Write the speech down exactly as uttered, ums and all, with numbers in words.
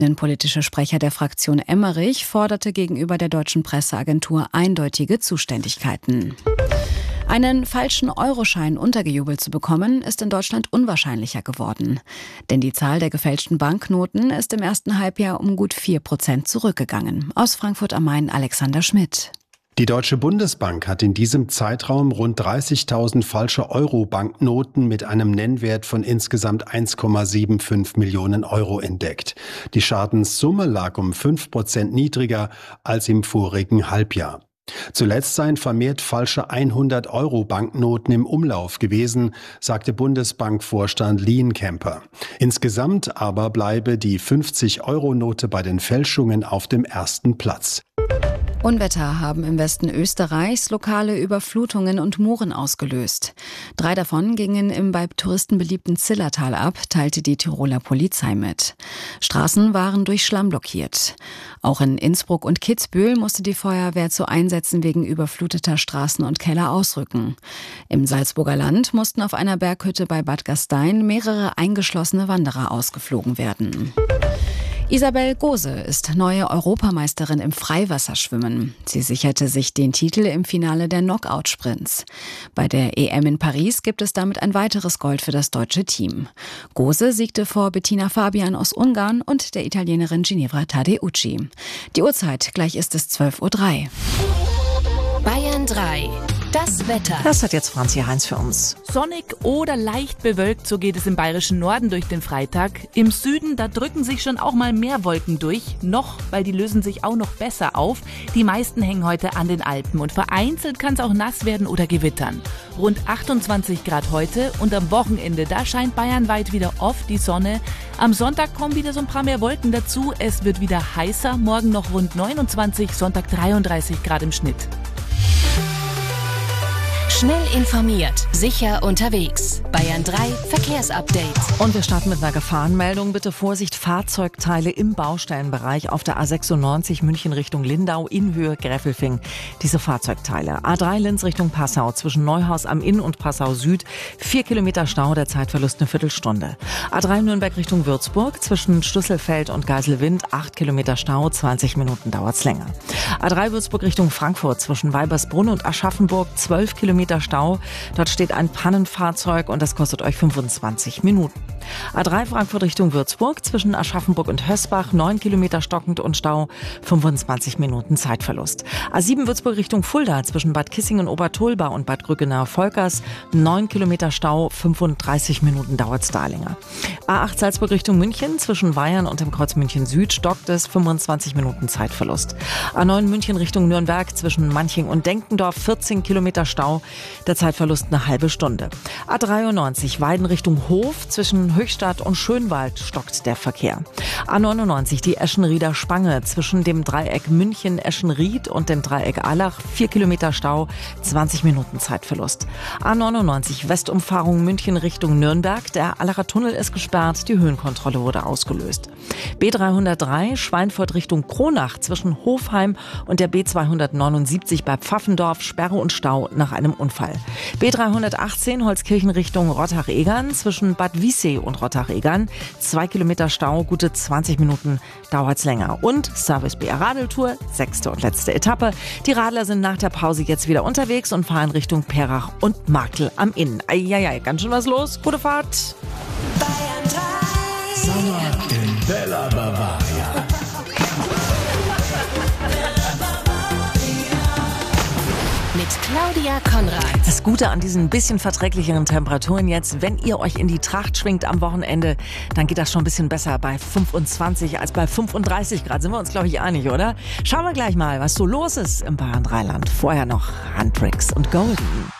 Der innenpolitische Sprecher der Fraktion Emmerich forderte gegenüber der deutschen Presseagentur eindeutige Zuständigkeiten. Einen falschen Euroschein untergejubelt zu bekommen, ist in Deutschland unwahrscheinlicher geworden. Denn die Zahl der gefälschten Banknoten ist im ersten Halbjahr um gut vier Prozent zurückgegangen. Aus Frankfurt am Main Alexander Schmidt. Die Deutsche Bundesbank hat in diesem Zeitraum rund dreißigtausend falsche Euro-Banknoten mit einem Nennwert von insgesamt eins Komma fünfundsiebzig Millionen Euro entdeckt. Die Schadenssumme lag um fünf Prozent niedriger als im vorigen Halbjahr. Zuletzt seien vermehrt falsche hundert-Euro-Banknoten im Umlauf gewesen, sagte Bundesbankvorstand Lienkemper. Insgesamt aber bleibe die fünfzig-Euro-Note bei den Fälschungen auf dem ersten Platz. Unwetter haben im Westen Österreichs lokale Überflutungen und Mooren ausgelöst. Drei davon gingen im bei Touristen beliebten Zillertal ab, teilte die Tiroler Polizei mit. Straßen waren durch Schlamm blockiert. Auch in Innsbruck und Kitzbühel musste die Feuerwehr zu Einsätzen wegen überfluteter Straßen und Keller ausrücken. Im Salzburger Land mussten auf einer Berghütte bei Bad Gastein mehrere eingeschlossene Wanderer ausgeflogen werden. Isabel Gose ist neue Europameisterin im Freiwasserschwimmen. Sie sicherte sich den Titel im Finale der Knockout-Sprints. Bei der E M in Paris gibt es damit ein weiteres Gold für das deutsche Team. Gose siegte vor Bettina Fabian aus Ungarn und der Italienerin Ginevra Tadeucci. Die Uhrzeit, gleich ist es zwölf Uhr drei. Bayern drei. Das Wetter. Das hat jetzt Franzi Heinz für uns. Sonnig oder leicht bewölkt, so geht es im bayerischen Norden durch den Freitag. Im Süden, da drücken sich schon auch mal mehr Wolken durch. Noch, weil die lösen sich auch noch besser auf. Die meisten hängen heute an den Alpen und vereinzelt kann es auch nass werden oder gewittern. Rund achtundzwanzig Grad heute und am Wochenende, da scheint bayernweit wieder oft die Sonne. Am Sonntag kommen wieder so ein paar mehr Wolken dazu. Es wird wieder heißer, morgen noch rund neunundzwanzig, Sonntag dreiunddreißig Grad im Schnitt. Schnell informiert, sicher unterwegs. Bayern drei Verkehrsupdate. Und wir starten mit einer Gefahrenmeldung. Bitte Vorsicht, Fahrzeugteile im Baustellenbereich auf der A sechsundneunzig München Richtung Lindau in Höhe Gräfelfing. Diese Fahrzeugteile. A drei Linz Richtung Passau zwischen Neuhaus am Inn und Passau Süd. Vier Kilometer Stau, der Zeitverlust eine Viertelstunde. A drei Nürnberg Richtung Würzburg zwischen Schlüsselfeld und Geiselwind. Acht Kilometer Stau, zwanzig Minuten dauert's länger. A drei Würzburg Richtung Frankfurt zwischen Weibersbrunn und Aschaffenburg. zwölf Kilometer Stau. Dort steht ein Pannenfahrzeug und das kostet euch fünfundzwanzig Minuten. A drei Frankfurt Richtung Würzburg zwischen Aschaffenburg und Hösbach, neun Kilometer stockend und Stau, fünfundzwanzig Minuten Zeitverlust. A sieben Würzburg Richtung Fulda zwischen Bad Kissingen, Obertolba und Bad Grückenaue-Volkers, neun Kilometer Stau, fünfunddreißig Minuten dauert's da länger. A acht Salzburg Richtung München zwischen Weyern und dem Kreuz München Süd stockt es, fünfundzwanzig Minuten Zeitverlust. A neun München Richtung Nürnberg zwischen Manching und Denkendorf, vierzehn Kilometer Stau, der Zeitverlust eine halbe Stunde. A dreiundneunzig Weiden Richtung Hof zwischen Höchstadt und Schönwald stockt der Verkehr. A neunundneunzig die Eschenrieder Spange zwischen dem Dreieck München-Eschenried und dem Dreieck Allach, vier Kilometer Stau, zwanzig Minuten Zeitverlust. A neunundneunzig Westumfahrung München Richtung Nürnberg, der Allacher Tunnel ist gesperrt, die Höhenkontrolle wurde ausgelöst. B dreihundertdrei Schweinfurt Richtung Kronach zwischen Hofheim und der B zweihundertneunundsiebzig bei Pfaffendorf, Sperre und Stau nach einem Unfall. B dreihundertachtzehn Holzkirchen Richtung Rottach-Egern zwischen Bad Wiessee und Rottach-Egern. Zwei Kilometer Stau, gute zwanzig Minuten dauert's länger. Und Service B R Radeltour, sechste und letzte Etappe. Die Radler sind nach der Pause jetzt wieder unterwegs und fahren Richtung Perach und Marktl am Inn. Eieiei, ganz schön was los. Gute Fahrt. Bayern drei. Sommer in Bella Bavaria. Mit Claudia Konrad. Das Gute an diesen bisschen verträglicheren Temperaturen jetzt, wenn ihr euch in die Tracht schwingt am Wochenende, dann geht das schon ein bisschen besser bei fünfundzwanzig als bei fünfunddreißig Grad. Sind wir uns, glaube ich, einig, oder? Schauen wir gleich mal, was so los ist im Bayern drei Land. Vorher noch Handtricks und Golden.